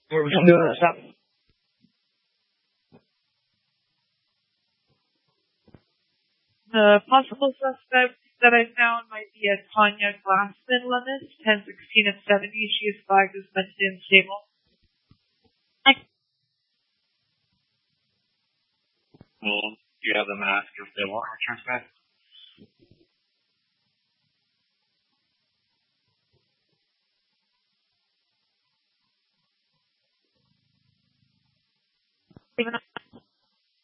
What are we doing this up? The possible suspects that I found might be a Tanya Glassman Lemon, 10, 16, and 70. She is flagged as mentally unstable. Well, do you have them ask if they want to return back? Even